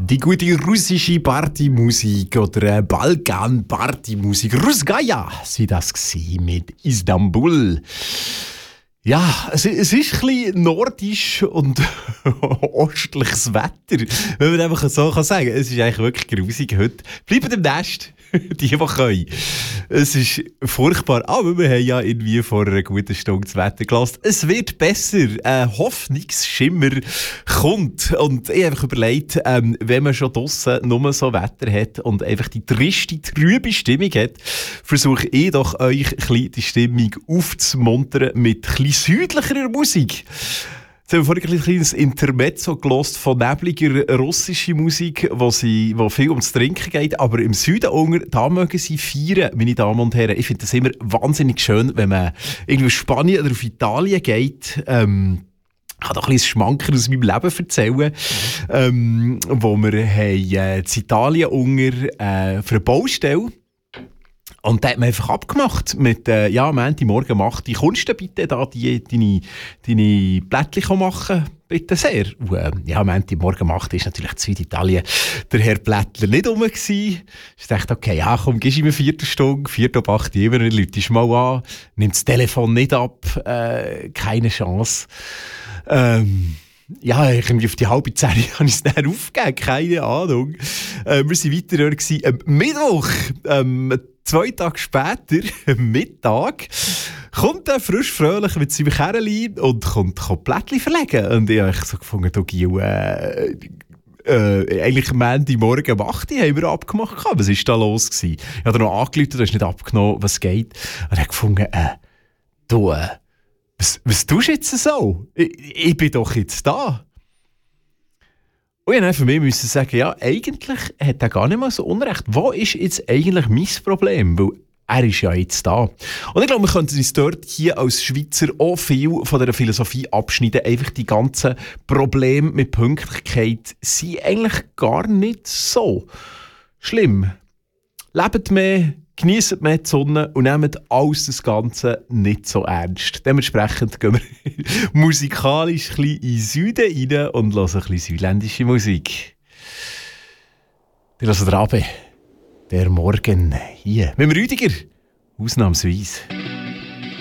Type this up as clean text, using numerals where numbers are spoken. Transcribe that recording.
Die gute russische Partymusik oder Balkan-Partymusik. Rusgaya war das mit Istanbul. Ja, es ist ein bisschen nordisch und ostliches Wetter, wenn man einfach so sagen kann. Es ist eigentlich wirklich grusig heute. Bleiben im Nest, die können. Es ist furchtbar, aber wir haben ja irgendwie vor einer guten Stunde das Wetter gelassen. Es wird besser, ein Hoffnungsschimmer kommt. Und ich habe einfach überlegt, wenn man schon draussen nur so Wetter hat und einfach die triste, trübe Stimmung hat, versuche ich doch euch ein bisschen die Stimmung aufzumuntern mit ein bisschen südlicherer Musik. Jetzt haben wir vorhin ein kleines Intermezzo gehört von nebliger russischer Musik, wo viel ums Trinken geht. Aber im Süden unten, da mögen sie feiern, meine Damen und Herren. Ich finde das immer wahnsinnig schön, wenn man irgendwie auf Spanien oder auf Italien geht. Ich kann doch ein bisschen Schmanker aus meinem Leben erzählen, wo wir haben, in Italien unten für eine Baustelle. Und da hat man einfach abgemacht mit, am Montagmorgen um 8 Uhr. Kommst du bitte da deine Plättchen machen? Bitte sehr. Und, am Montagmorgen um 8 Uhr ist natürlich in Süditalien der Herr Plättler nicht rum gewesen. Ich dachte, okay, komm, gibst ihm eine Viertelstunde, 7:45 Uhr, immer, läutest mal an, nimmst das Telefon nicht ab, keine Chance. Irgendwie auf die 9:30 habe ich es dann aufgegeben, keine Ahnung. Wir waren weiter dort am Mittwoch, 2 Tage später, am Mittag, kommt er frisch fröhlich mit seinem Kerlchen und kommt Plättchen verlegen. Und ich habe so gefunden, du Gil, eigentlich am Montagmorgen um 8 Uhr haben wir abgemacht. Was war da los gewesen? Ich habe noch angerufen, du hast nicht abgenommen, was geht. Und ich habe gefunden, was tust du jetzt so? Ich bin doch jetzt da. Und ich musste für mich sagen, ja, eigentlich hat er gar nicht mal so Unrecht. Wo ist jetzt eigentlich mein Problem? Weil er ist ja jetzt da. Und ich glaube, wir könnten uns dort hier als Schweizer auch viel von dieser Philosophie abschneiden. Einfach die ganzen Probleme mit Pünktlichkeit sind eigentlich gar nicht so schlimm. Lebt mehr, genießt mehr die Sonne und nehmt alles das Ganze nicht so ernst. Dementsprechend gehen wir musikalisch ein bisschen in den Süden rein und hören ein bisschen südländische Musik. Wir hören Rabe, der Morgen hier mit dem Rüdiger, ausnahmsweise.